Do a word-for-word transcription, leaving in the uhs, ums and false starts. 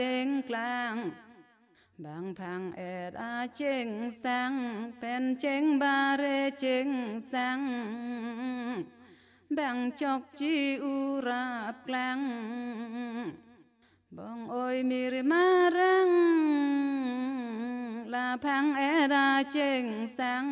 tiếng klang bang phang ed a ching sang pen ching ba re ching sang bang chok chi u rap klang bong oi mir marang la phang ed a ching sang